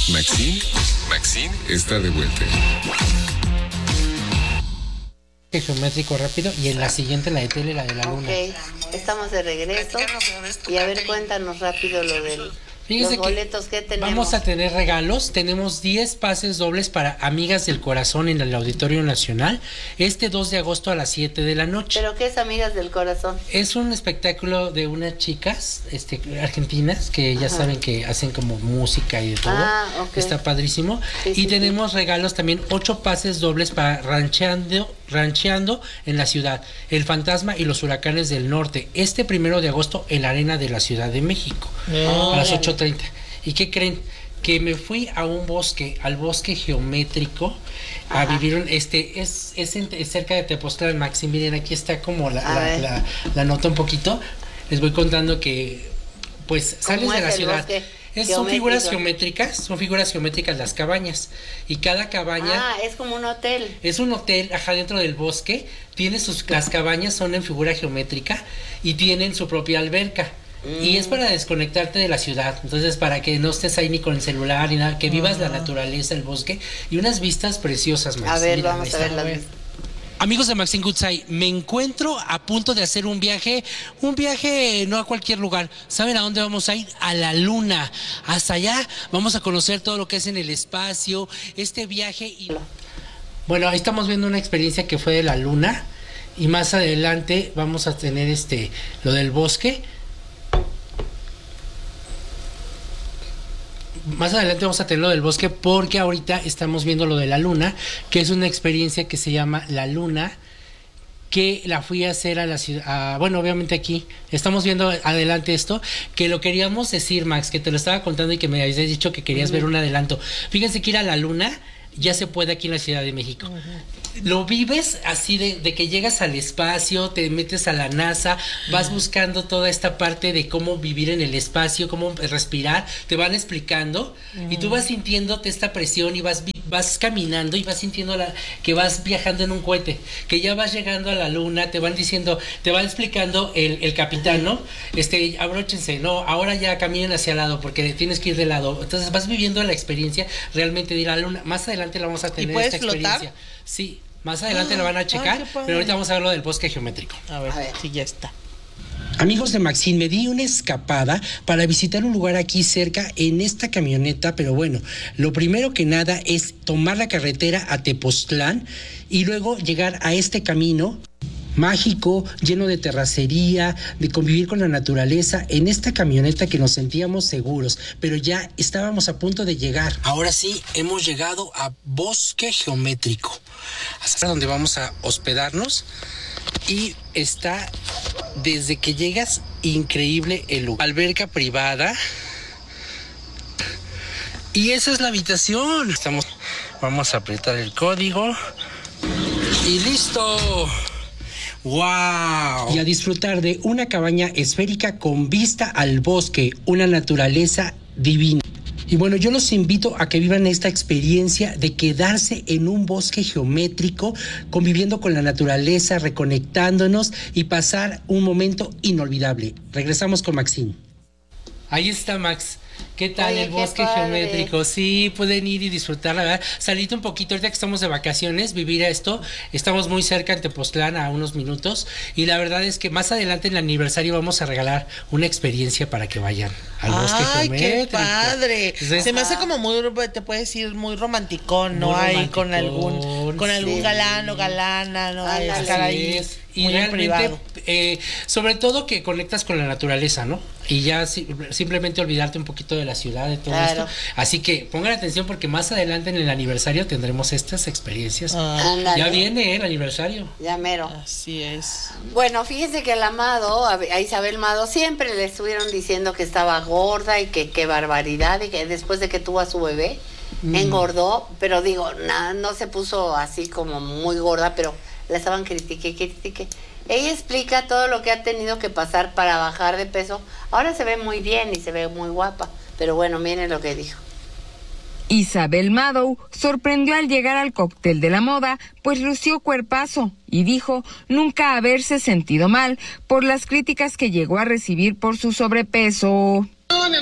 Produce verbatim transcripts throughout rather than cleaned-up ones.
Maxine, Maxine está de vuelta. Geométrico rápido y en la siguiente la de tele, la de la luna. Ok, estamos de regreso y a ver, cuéntanos rápido lo del... Fíjense los boletos que, que tenemos. Vamos a tener regalos. Tenemos diez pases dobles para Amigas del Corazón en el Auditorio Nacional este dos de agosto a las siete de la noche. ¿Pero qué es Amigas del Corazón? Es un espectáculo de unas chicas este, argentinas que ya Ajá. saben que hacen como música y de todo. Ah, okay. Está padrísimo. Sí, y sí, tenemos sí. regalos también, ocho pases dobles para Rancheando, Rancheando en la Ciudad, El Fantasma y los Huracanes del Norte. Este primero de agosto en la Arena de la Ciudad de México. Oh, a las ocho treinta. ¿Y qué creen? Que me fui a un bosque, al bosque geométrico, Ajá. a vivir un, este, es, es, en, es cerca de Tepoztlán, Maxi, miren, aquí está como la, la, la, la nota un poquito, les voy contando que, pues, sales de la ciudad, es, son figuras geométricas, son figuras geométricas las cabañas, y cada cabaña... Ah, es como un hotel. Es un hotel, ajá, dentro del bosque, tiene sus, las cabañas son en figura geométrica, y tienen su propia alberca. Mm. Y es para desconectarte de la ciudad, entonces para que no estés ahí ni con el celular ni nada, que vivas uh-huh. la naturaleza, el bosque y unas vistas preciosas, Max. A ver, Mira, vamos a ver la vista. Amigos de Maxine Goodside, me encuentro a punto de hacer un viaje, un viaje no a cualquier lugar. ¿Saben a dónde vamos a ir? A la luna. Hasta allá vamos a conocer todo lo que es en el espacio, este viaje. Y... Bueno, ahí estamos viendo una experiencia que fue de la luna y más adelante vamos a tener este lo del bosque. Más adelante vamos a tener lo del bosque porque ahorita estamos viendo lo de la luna, que es una experiencia que se llama La Luna, que la fui a hacer a la ciudad, a, bueno, obviamente aquí, estamos viendo adelante esto, que lo queríamos decir, Max, que te lo estaba contando y que me habías dicho que querías uh-huh. ver un adelanto. Fíjense que ir a la luna ya se puede aquí en la Ciudad de México. Uh-huh. Lo vives así de, de que llegas al espacio, te metes a la NASA, vas uh-huh. buscando toda esta parte de cómo vivir en el espacio, cómo respirar, te van explicando uh-huh. y tú vas sintiéndote esta presión y vas vas caminando y vas sintiendo la, que vas viajando en un cohete, que ya vas llegando a la luna, te van diciendo, te van explicando el, el capitán, ¿no? Este, abróchense, no, ahora ya caminen hacia el lado porque tienes que ir de lado. Entonces vas viviendo la experiencia realmente de ir a la luna. Más adelante la vamos a tener esta experiencia. ¿Flotar? Sí, más adelante ah, la van a checar, ay, pero ahorita vamos a ver lo del bosque geométrico. A ver, a ver. Sí, ya está. Amigos de Maxine, me di una escapada para visitar un lugar aquí cerca en esta camioneta, pero bueno, lo primero que nada es tomar la carretera a Tepoztlán y luego llegar a este camino mágico, lleno de terracería, de convivir con la naturaleza, en esta camioneta que nos sentíamos seguros, pero ya estábamos a punto de llegar. Ahora sí, hemos llegado a Bosque Geométrico, hasta donde vamos a hospedarnos. Y está, desde que llegas, increíble el lugar. Alberca privada. Y esa es la habitación. Estamos, vamos a apretar el código. Y listo. ¡Wow! Y a disfrutar de una cabaña esférica con vista al bosque, una naturaleza divina. Y bueno, yo los invito a que vivan esta experiencia de quedarse en un bosque geométrico, conviviendo con la naturaleza, reconectándonos y pasar un momento inolvidable. Regresamos con Maxine. Ahí está, Max. ¿Qué tal? Oye, el bosque geométrico? Sí, pueden ir y disfrutar, la verdad. Salite un poquito, ahorita que estamos de vacaciones, vivir esto. Estamos muy cerca en Tepoztlán, a unos minutos. Y la verdad es que más adelante en el aniversario vamos a regalar una experiencia para que vayan al bosque Ay, geométrico. ¡Ay, qué padre! Entonces, se me hace como muy, te puedes decir, muy romanticón, ¿no? Ahí con algún, con algún sí. galán o galana, ¿no? Ay, estar ahí. Es. Y muy realmente, eh, sobre todo que conectas con la naturaleza, ¿no? Y ya si, simplemente olvidarte un poquito de la ciudad, de todo claro. esto. Así que pongan atención porque más adelante en el aniversario tendremos estas experiencias. Ah. Ya viene ¿eh? el aniversario. Ya mero. Así es. Bueno, fíjense que el Amado, a Isabel Mado, siempre le estuvieron diciendo que estaba gorda y que qué barbaridad, y que después de que tuvo a su bebé, mm. engordó, pero digo, no, no se puso así como muy gorda, pero la estaban critique, critique. Ella explica todo lo que ha tenido que pasar para bajar de peso. Ahora se ve muy bien y se ve muy guapa, pero bueno, miren lo que dijo. Isabel Mado sorprendió al llegar al cóctel de la moda, pues lució cuerpazo y dijo nunca haberse sentido mal por las críticas que llegó a recibir por su sobrepeso. No, me, me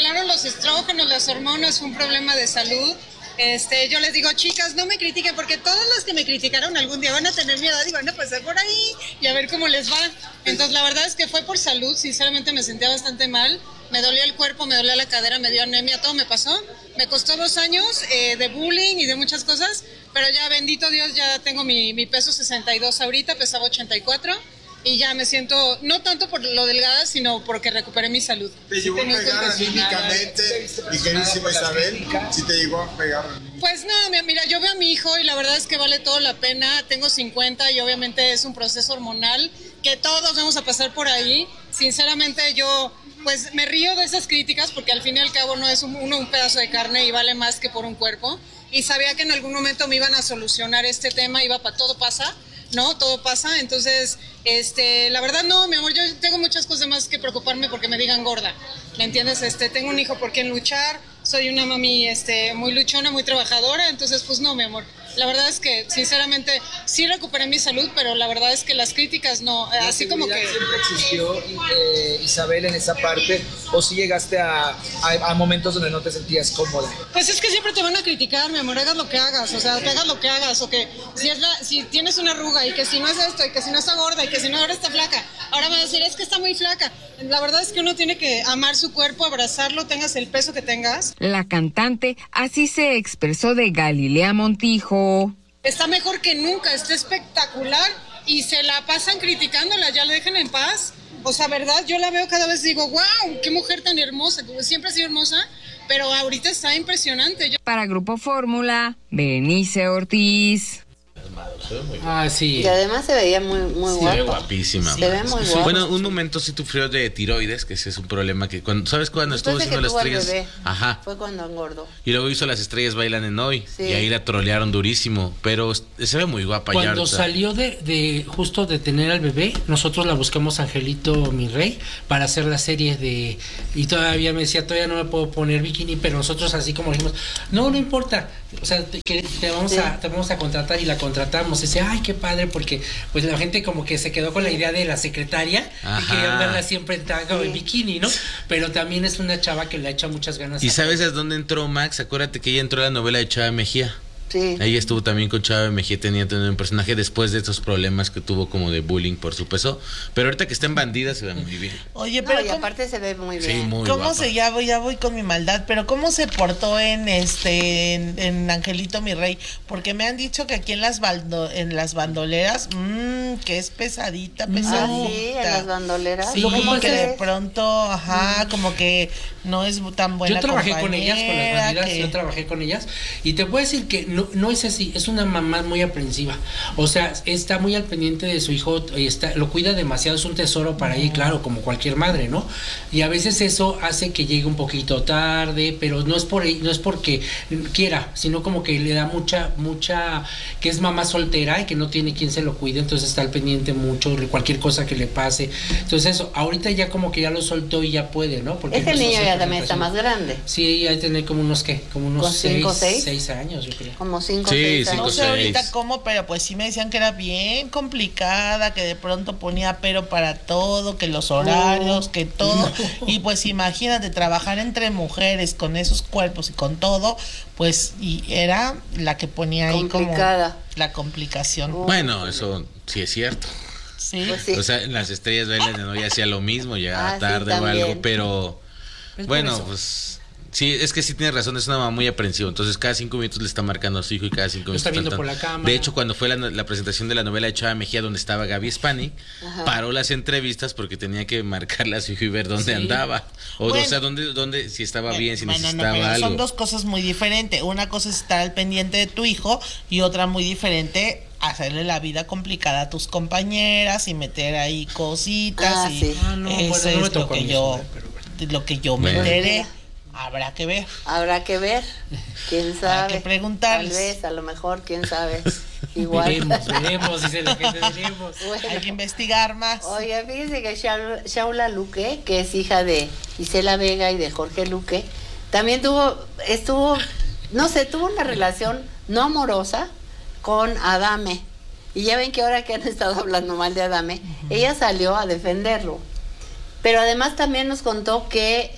nivelaron los estrógenos, las hormonas, fue un problema de salud. Este, yo les digo, chicas, no me critiquen, porque todas las que me criticaron algún día van a tener mi edad y van a pasar por ahí y a ver cómo les va. Entonces, la verdad es que fue por salud, sinceramente me sentía bastante mal. Me dolía el cuerpo, me dolía la cadera, me dio anemia, todo me pasó. Me costó dos años eh, de bullying y de muchas cosas, pero ya, bendito Dios, ya tengo mi, mi peso sesenta y dos ahorita, pesaba ochenta y cuatro. Y ya me siento, no tanto por lo delgada, sino porque recuperé mi salud. ¿Te llegó a pegar anímicamente, mi queridísima Isabel? ¿Sí te llegó a pegar? Pues no, mira, yo veo a mi hijo y la verdad es que vale toda la pena. Tengo cincuenta y obviamente es un proceso hormonal que todos vamos a pasar por ahí. Sinceramente yo, pues me río de esas críticas porque al fin y al cabo no es un, uno un pedazo de carne y vale más que por un cuerpo. Y sabía que en algún momento me iban a solucionar este tema, iba para todo pasa. No, todo pasa, entonces, este, la verdad no, mi amor, yo tengo muchas cosas más que preocuparme porque me digan gorda, ¿me entiendes? Este, tengo un hijo por quien luchar, soy una mami, este, muy luchona, muy trabajadora, entonces, pues no, mi amor, la verdad es que, sinceramente, sí recuperé mi salud, pero la verdad es que las críticas no, ¿La así como que... siempre existió, eh, Isabel, en esa parte, o si llegaste a, a, a momentos donde no te sentías cómoda? Pues es que siempre te van a criticar, mi amor, hagas lo que hagas, o sea, que hagas lo que hagas, o que si, es la, si tienes una arruga y que si no es esto, y que si no está gorda, y que si no ahora está flaca, ahora me va a decir, es que está muy flaca. La verdad es que uno tiene que amar su cuerpo, abrazarlo, tengas el peso que tengas. La cantante así se expresó de Galilea Montijo. Está mejor que nunca, está espectacular y se la pasan criticándola, ya la dejan en paz. O sea, verdad, yo la veo cada vez y digo, wow, qué mujer tan hermosa, siempre ha sido hermosa, pero ahorita está impresionante. Yo... Para Grupo Fórmula, Berenice Ortiz. Ah, sí. Y además se veía muy, muy Se guapa. ve guapísima. Se ve muy guapa. Bueno, un momento sí sufrió de tiroides, que ese es un problema que cuando, ¿sabes cuando Después estuvo de haciendo que las tuvo al estrellas? bebé, Ajá. fue cuando engordó. Y luego hizo Las Estrellas Bailan en Hoy. Sí. Y ahí la trolearon durísimo. Pero se ve muy guapa ya. Cuando ahorita. salió de, de justo de tener al bebé, nosotros la buscamos Angelito Mi Rey para hacer la serie de... Y todavía me decía, todavía no me puedo poner bikini, pero nosotros así como dijimos, no, no importa. O sea, te, que te, vamos, sí. a, te vamos a contratar y la contratamos. Y dice, ay, qué padre, porque pues la gente como que se quedó con la idea de la secretaria. Ajá. Y quería verla siempre en tanga o en bikini, ¿no? Pero también es una chava que le echa muchas ganas. ¿Y sabes a dónde entró Max? Acuérdate que ella entró a la novela de Chava Mejía. Sí. Ella estuvo también con Chava Mejía, tenía tener un personaje después de estos problemas que tuvo como de bullying por su peso. Pero ahorita que está en Bandida se ve muy bien. Oye, pero no, y ¿cómo, aparte se ve muy bien. Sí, muy ¿cómo guapa. se ya voy, ya voy con mi maldad? Pero ¿cómo se portó en este en, en Angelito Mi Rey? Porque me han dicho que aquí en las baldo, en las bandoleras, mmm, que es pesadita, pesadita. Ah, sí, en las bandoleras. Sí, como que de pronto, ajá, como que no es tan buena. Yo trabajé con ellas, con las bandidas, que... yo trabajé con ellas, y te puedo decir que no, no es así, es una mamá muy aprensiva, o sea, está muy al pendiente de su hijo, está, lo cuida demasiado, es un tesoro para ella, claro, como cualquier madre, ¿no? Y a veces eso hace que llegue un poquito tarde, pero no es por no es porque quiera, sino como que le da mucha, mucha, que es mamá soltera y que no tiene quien se lo cuide, entonces está al pendiente mucho, cualquier cosa que le pase, entonces eso, ahorita ya como que ya lo soltó y ya puede, ¿no? Porque este niño ya también está más grande. Sí, hay que tener como unos, ¿qué? Como unos cinco, seis, seis? seis años, yo creo. Como cinco, sí, seis cinco, No años. sé ahorita seis. cómo, pero pues sí me decían que era bien complicada, que de pronto ponía pero para todo, que los horarios, no, que todo. No. Y pues imagínate, trabajar entre mujeres con esos cuerpos y con todo, pues y era la que ponía ahí complicada. Como la complicación. Uh, bueno, eso sí es cierto. Sí. Pues sí. O sea, en Las Estrellas Bailan en Hoy hacía lo mismo, llegaba ah, tarde sí, o algo, pero es bueno, pues... Sí, es que sí tiene razón, es una mamá muy aprensiva, entonces cada cinco minutos le está marcando a su hijo y cada cinco lo minutos está viendo faltan. por la cámara. De hecho, cuando fue la, la presentación de la novela de Chava Mejía, donde estaba Gaby Spanik, paró las entrevistas porque tenía que marcarle a su hijo y ver dónde sí. andaba. O, bueno, o sea, dónde, dónde, si estaba bueno, bien, si bueno, necesitaba no, algo. Son dos cosas muy diferentes. Una cosa es estar al pendiente de tu hijo y otra muy diferente, hacerle la vida complicada a tus compañeras y meter ahí cositas. Ah, y sí. Ah, no, eso bueno, no es lo que, yo, bueno. lo que yo me bueno. enteré. Habrá que ver. Habrá que ver. ¿Quién sabe? Habrá que preguntarles. Tal vez, a lo mejor, quién sabe. Igual. Veremos, veremos, dice la gente, veremos. Bueno. Hay que investigar más. Oye, fíjense que Shaula, Shaula Luque, que es hija de Isela Vega y de Jorge Luque, también tuvo, estuvo, no sé, tuvo una relación no amorosa con Adame. Y ya ven que ahora que han estado hablando mal de Adame, uh-huh. ella salió a defenderlo. Pero además también nos contó que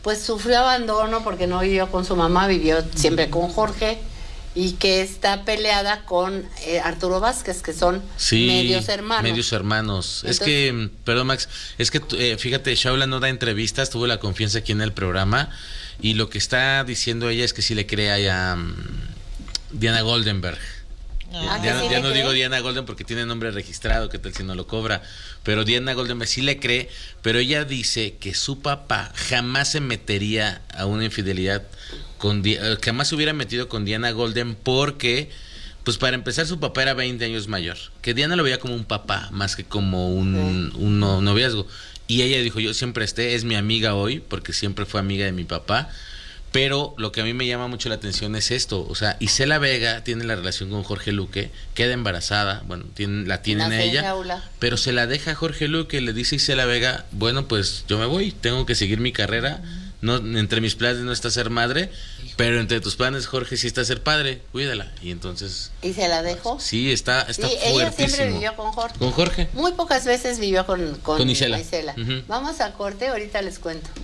pues sufrió abandono porque no vivió con su mamá, vivió siempre con Jorge, y que está peleada con eh, Arturo Vázquez, que son sí, medios hermanos. Medios hermanos. Entonces, es que, perdón Max, es que eh, fíjate, Shaula no da entrevistas, tuvo la confianza aquí en el programa, y lo que está diciendo ella es que sí le cree a um, Diana Goldenberg. Ah, ya sí ya no cree? digo Diana Golden porque tiene nombre registrado, que tal si no lo cobra, pero Diana Golden sí le cree, pero ella dice que su papá jamás se metería a una infidelidad con Di- jamás se hubiera metido con Diana Golden porque, pues para empezar, su papá era veinte años mayor, que Diana lo veía como un papá más que como un, sí. un no- noviazgo, y ella dijo, yo siempre esté, es mi amiga hoy porque siempre fue amiga de mi papá. Pero lo que a mí me llama mucho la atención es esto, o sea, Isela Vega tiene la relación con Jorge Luque, queda embarazada, bueno, tiene, la tienen Nace a ella, Jaula. pero se la deja a Jorge Luque, le dice Isela Vega, bueno, pues yo me voy, tengo que seguir mi carrera, no, entre mis planes no está ser madre, pero entre tus planes, Jorge, sí está ser padre, cuídala, y entonces... ¿Y se la dejó? Sí, está, está sí, fuertísimo. ella siempre vivió con Jorge. ¿Con Jorge? Muy pocas veces vivió con, con, Con Isela. Isela. Uh-huh. Vamos a corte, ahorita les cuento.